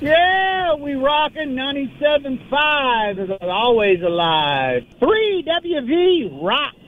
Yeah, we rockin' 97.5 is always alive. 3WV rock.